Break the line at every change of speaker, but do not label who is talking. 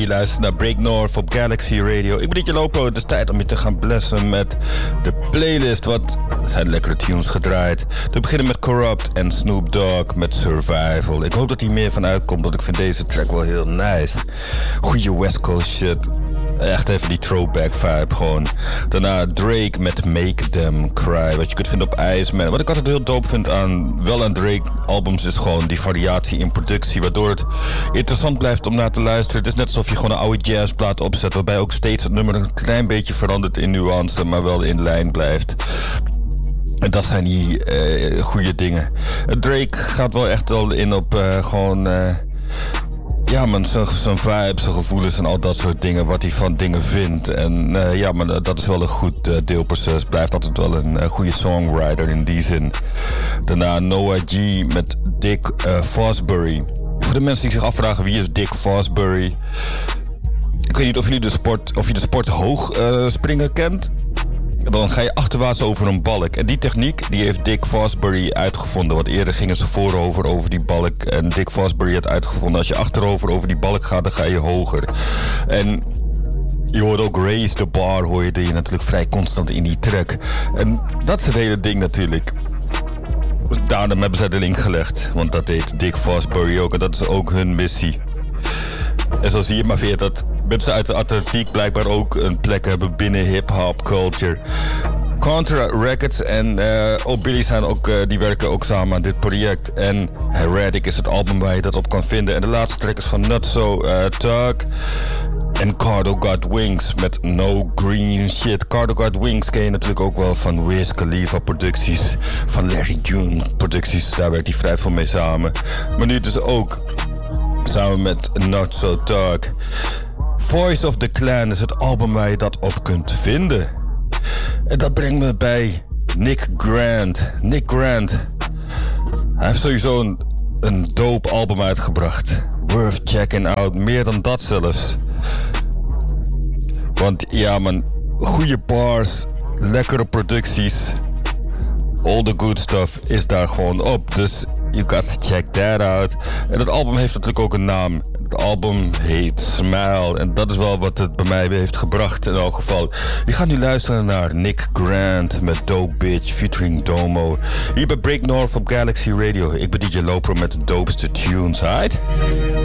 je luistert naar Break North op Galaxy Radio. Ik ben DJ Lopo, het is tijd om je te gaan blessen met de playlist. Wat zijn lekkere tunes gedraaid. We beginnen met Corrupt en Snoop Dogg met Survival. Ik hoop dat hier meer van uitkomt, want ik vind deze track wel heel nice. Goeie West Coast shit. Echt even die throwback vibe gewoon. Daarna Drake met Make Them Cry. Wat je kunt vinden op Iceman. Wat ik altijd heel dope vind aan Drake albums is gewoon die variatie in productie. Waardoor het interessant blijft om naar te luisteren. Het is net alsof je gewoon een oude jazzplaat opzet. Waarbij ook steeds het nummer een klein beetje verandert in nuance. Maar wel in lijn blijft. En dat zijn die goede dingen. Drake gaat wel echt al in op gewoon... ja man, zijn vibe, zijn gevoelens en al dat soort dingen. Wat hij van dingen vindt. En ja, maar dat is wel een goed deelproces. Blijft altijd wel een goede songwriter in die zin. Daarna Noah G met Dick Fosbury. Voor de mensen die zich afvragen wie is Dick Fosbury. Ik weet niet of je de sport hoog springen kent. Dan ga je achterwaarts over een balk. En die techniek die heeft Dick Fosbury uitgevonden. Want eerder gingen ze voorover over die balk. En Dick Fosbury had uitgevonden. Als je achterover over die balk gaat, dan ga je hoger. En je hoort ook Raise the Bar, hoor je die natuurlijk vrij constant in die track. En dat is het hele ding natuurlijk. Daarom hebben ze de link gelegd. Want dat deed Dick Fosbury ook. En dat is ook hun missie. En zo zie je maar weer dat mensen uit de atletiek blijkbaar ook een plek hebben binnen hip-hop culture. Contra Records en Billy zijn ook, die werken ook samen aan dit project. En Heretic is het album waar je dat op kan vinden. En de laatste track is van Nutso Tug en Cardo Got Wings met No Green Shit. Cardo Got Wings ken je natuurlijk ook wel van Wiz Khalifa producties, van Larry June producties. Daar werkt hij vrij veel mee samen. Maar nu dus ook samen met Not So Dark. Voice of the Clan is het album waar je dat op kunt vinden. En dat brengt me bij Nick Grant. Nick Grant. Hij heeft sowieso een dope album uitgebracht. Worth checking out. Meer dan dat zelfs. Want ja man, goede bars, lekkere producties. All the good stuff is daar gewoon op. Dus you got to check that out. En het album heeft natuurlijk ook een naam. Het album heet Smile. En dat is wel wat het bij mij heeft gebracht in elk geval. Je gaat nu luisteren naar Nick Grant met Dope Bitch featuring Domo. Hier bij Break North op Galaxy Radio. Ik ben DJ Lopro met de dopeste tunes, right?